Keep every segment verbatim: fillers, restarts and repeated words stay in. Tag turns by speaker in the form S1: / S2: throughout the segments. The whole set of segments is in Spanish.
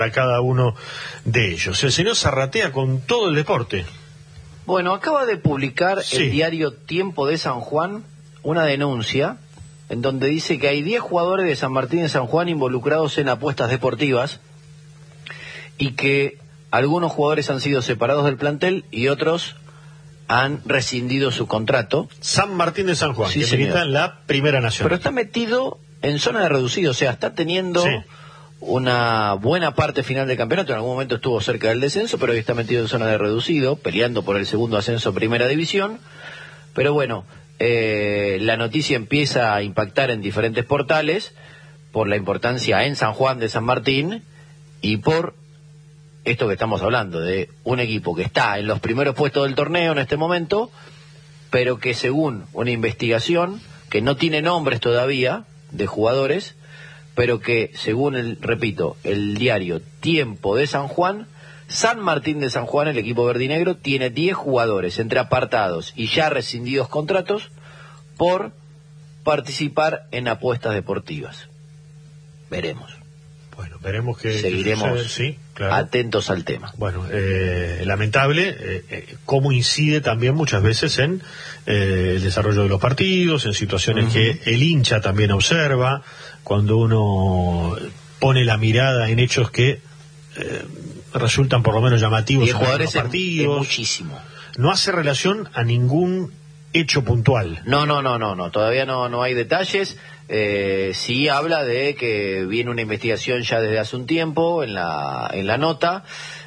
S1: a cada uno de ellos. El señor zarratea con todo el deporte.
S2: Bueno, acaba de publicar
S1: sí.
S2: el diario Tiempo de San Juan una denuncia en donde dice que hay diez jugadores de San Martín de San Juan involucrados en apuestas deportivas y que algunos jugadores han sido separados del plantel y otros han rescindido su contrato.
S1: San Martín de San Juan,
S2: sí,
S1: que milita en la Primera Nacional.
S2: Pero está metido en zona de reducido, o sea, está teniendo... Sí. una buena parte final del campeonato. En algún momento estuvo cerca del descenso, pero hoy está metido en zona de reducido, peleando por el segundo ascenso a Primera División. Pero bueno, eh, la noticia empieza a impactar en diferentes portales por la importancia en San Juan de San Martín y por esto que estamos hablando, de un equipo que está en los primeros puestos del torneo en este momento, pero que según una investigación, que no tiene nombres todavía de jugadores, pero que, según el, repito, el diario Tiempo de San Juan, San Martín de San Juan, el equipo verdinegro, tiene diez jugadores entre apartados y ya rescindidos contratos por participar en apuestas deportivas. Veremos.
S1: Bueno, veremos que...
S2: Seguiremos
S1: que sí, claro.
S2: atentos al tema.
S1: Bueno, eh, lamentable eh, eh, cómo incide también muchas veces en eh, el desarrollo de los partidos, en situaciones uh-huh. que el hincha también observa, cuando uno pone la mirada en hechos que eh, resultan por lo menos llamativos
S2: en
S1: los partidos.
S2: Es muchísimo.
S1: No hace relación a ningún hecho puntual.
S2: No, no, no, no, no. Todavía no, no hay detalles. Eh, sí habla de que viene una investigación ya desde hace un tiempo en la en la nota,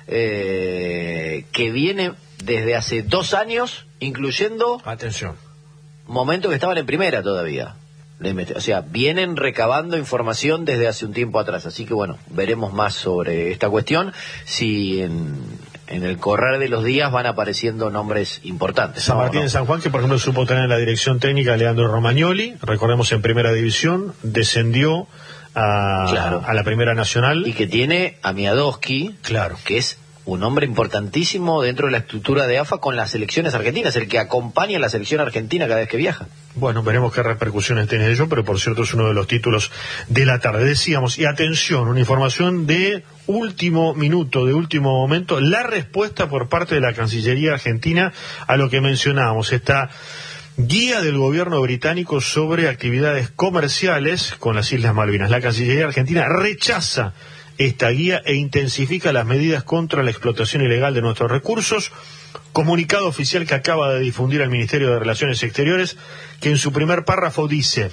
S2: eh, que viene desde hace dos años, incluyendo
S1: atención
S2: momentos que estaban en primera todavía. O sea, vienen recabando información desde hace un tiempo atrás. Así que bueno, veremos más sobre esta cuestión. Si en, en el correr de los días van apareciendo nombres importantes.
S1: San Martín de San Juan, que por ejemplo supo tener la dirección técnica Leandro Romagnoli, recordemos en Primera División, descendió a,
S2: claro.
S1: a la Primera Nacional.
S2: Y que tiene a Miadowski,
S1: claro.
S2: que es un hombre importantísimo dentro de la estructura de A F A con las selecciones argentinas, el que acompaña a la selección argentina cada vez que viaja.
S1: Bueno, veremos qué repercusiones tiene ello, pero por cierto es uno de los títulos de la tarde. Decíamos, y atención, una información de último minuto, de último momento, la respuesta por parte de la Cancillería argentina a lo que mencionábamos, esta guía del gobierno británico sobre actividades comerciales con las Islas Malvinas. La Cancillería argentina rechaza esta guía e intensifica las medidas contra la explotación ilegal de nuestros recursos. Comunicado oficial que acaba de difundir el Ministerio de Relaciones Exteriores, que en su primer párrafo dice: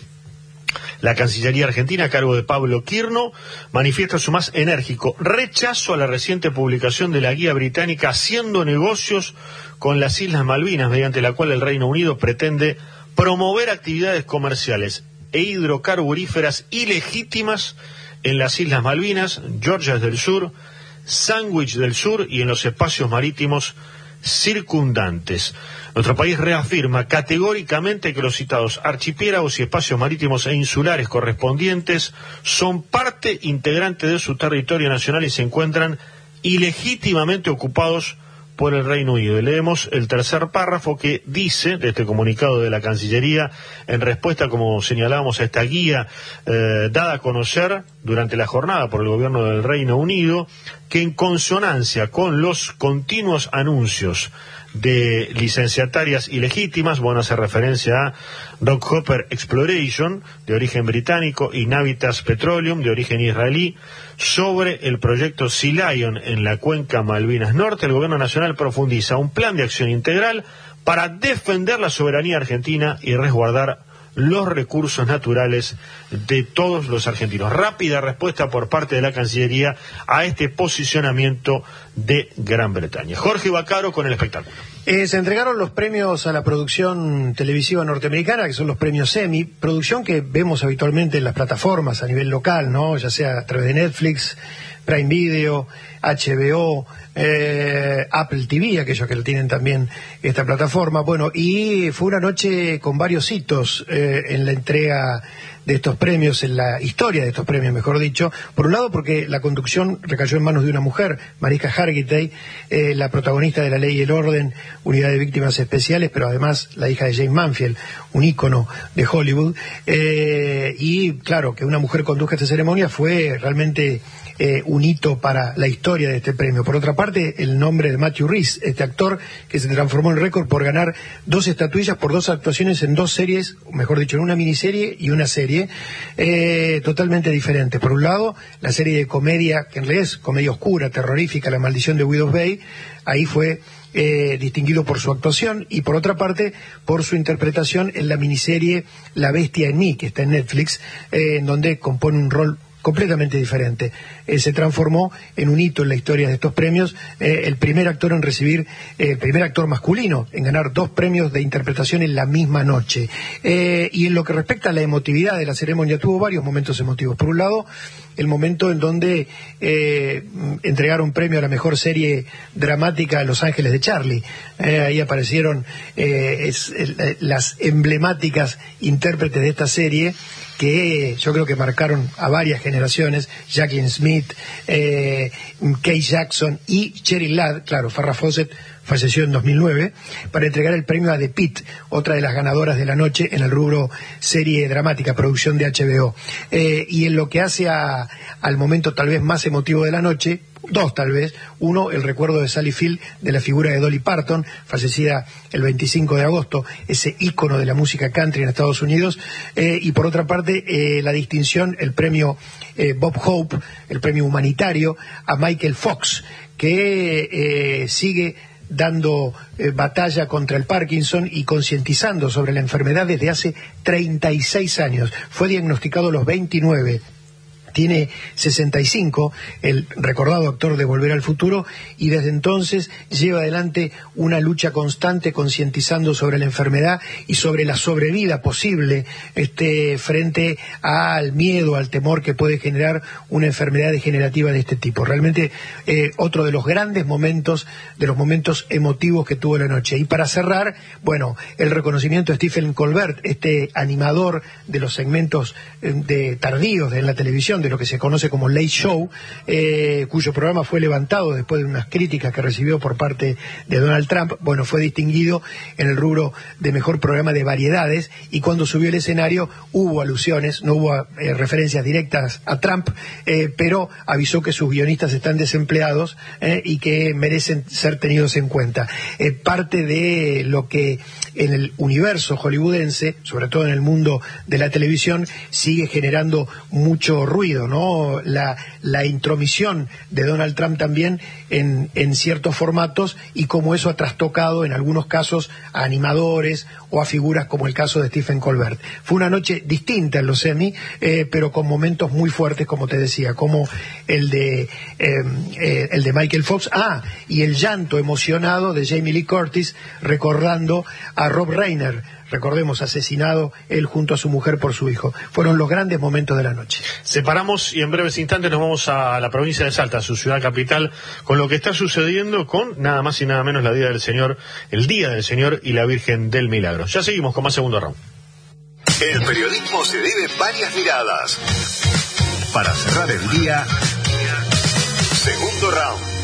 S1: la Cancillería argentina, a cargo de Pablo Quirno, manifiesta su más enérgico rechazo a la reciente publicación de la guía británica Haciendo negocios con las Islas Malvinas, mediante la cual el Reino Unido pretende promover actividades comerciales e hidrocarburíferas ilegítimas en las Islas Malvinas, Georgias del Sur, Sandwich del Sur y en los espacios marítimos circundantes. Nuestro país reafirma categóricamente que los citados archipiélagos y espacios marítimos e insulares correspondientes son parte integrante de su territorio nacional y se encuentran ilegítimamente ocupados por el Reino Unido. Y leemos el tercer párrafo que dice, de este comunicado de la Cancillería, en respuesta, como señalábamos, a esta guía eh, dada a conocer durante la jornada por el gobierno del Reino Unido, que en consonancia con los continuos anuncios de licenciatarias ilegítimas, bueno, hace referencia a Rockhopper Exploration, de origen británico, y Navitas Petroleum, de origen israelí, sobre el proyecto Sea Lion en la cuenca Malvinas Norte, el gobierno nacional profundiza un plan de acción integral para defender la soberanía argentina y resguardar los recursos naturales de todos los argentinos. Rápida respuesta por parte de la Cancillería a este posicionamiento de Gran Bretaña. Jorge Bacaro con el espectáculo.
S3: Eh, se entregaron los premios a la producción televisiva norteamericana, que son los premios Emmy, producción que vemos habitualmente en las plataformas a nivel local, ¿no? Ya sea a través de Netflix, Prime Video, H B O, eh, Apple T V, aquellos que tienen también esta plataforma. Bueno, y fue una noche con varios hitos eh, en la entrega de estos premios, en la historia de estos premios, mejor dicho. Por un lado, porque la conducción recayó en manos de una mujer, Mariska Hargitay, eh, la protagonista de La Ley y el Orden, Unidad de Víctimas Especiales, pero además la hija de James Manfield, un ícono de Hollywood. Eh, y claro, que una mujer conduzca esta ceremonia fue realmente eh, un hito para la historia de este premio. Por otra parte, el nombre de Matthew Rhys, este actor que se transformó en récord por ganar dos estatuillas por dos actuaciones en dos series, mejor dicho, en una miniserie y una serie eh, totalmente diferente. Por un lado, la serie de comedia, que en realidad es comedia oscura, terrorífica, La maldición de Widows Bay, ahí fue eh, distinguido por su actuación, y por otra parte, por su interpretación en la miniserie La bestia en mí, que está en Netflix, eh, en donde compone un rol completamente diferente. Eh, se transformó en un hito en la historia de estos premios, eh, el primer actor en recibir, eh, el primer actor masculino en ganar dos premios de interpretación en la misma noche. Eh, y en lo que respecta a la emotividad de la ceremonia, tuvo varios momentos emotivos. Por un lado, el momento en donde eh, entregaron premio a la mejor serie dramática, Los Ángeles de Charlie. Eh, ahí aparecieron eh, es, eh, las emblemáticas intérpretes de esta serie, que yo creo que marcaron a varias generaciones: Jacqueline Smith, eh, Kay Jackson y Cheryl Ladd. Claro, Farrah Fawcett falleció en dos mil nueve, para entregar el premio a The Pitt, otra de las ganadoras de la noche en el rubro serie dramática, producción de H B O. Eh, y en lo que hace a, al momento tal vez más emotivo de la noche, dos tal vez. Uno, el recuerdo de Sally Field de la figura de Dolly Parton, fallecida el veinticinco de agosto, ese ícono de la música country en Estados Unidos. Eh, y por otra parte, eh, la distinción, el premio eh, Bob Hope, el premio humanitario a Michael Fox, que eh, sigue dando eh, batalla contra el Parkinson y concientizando sobre la enfermedad desde hace treinta y seis años. Fue diagnosticado a los veintinueve. Tiene sesenta y cinco, el recordado actor de Volver al Futuro, y desde entonces lleva adelante una lucha constante concientizando sobre la enfermedad y sobre la sobrevida posible este, frente al miedo, al temor que puede generar una enfermedad degenerativa de este tipo. Realmente eh, otro de los grandes momentos, de los momentos emotivos que tuvo la noche. Y para cerrar, bueno, el reconocimiento a Stephen Colbert, este animador de los segmentos eh, de tardíos de, en la televisión, de lo que se conoce como Late Show, eh, cuyo programa fue levantado después de unas críticas que recibió por parte de Donald Trump. Bueno, fue distinguido en el rubro de mejor programa de variedades, y cuando subió al escenario hubo alusiones, no hubo eh, referencias directas a Trump, eh, pero avisó que sus guionistas están desempleados eh, y que merecen ser tenidos en cuenta. Eh, parte de lo que en el universo hollywoodense, sobre todo en el mundo de la televisión, sigue generando mucho ruido, ¿no? La, la intromisión de Donald Trump también en, en ciertos formatos, y cómo eso ha trastocado en algunos casos a animadores o a figuras como el caso de Stephen Colbert. Fue una noche distinta en los Emmy, eh, pero con momentos muy fuertes, como te decía, como el de eh, eh, el de Michael Fox, ah, y el llanto emocionado de Jamie Lee Curtis recordando a Rob Reiner, recordemos, asesinado él junto a su mujer por su hijo. Fueron los grandes momentos de la noche.
S1: Separamos y en breves instantes nos vamos a la provincia de Salta, su ciudad capital, con lo que está sucediendo con nada más y nada menos la Día del Señor, el Día del Señor y la Virgen del Milagro. Ya seguimos con más Segundo Round.
S4: El periodismo se vive varias miradas. Para cerrar el día, Segundo Round.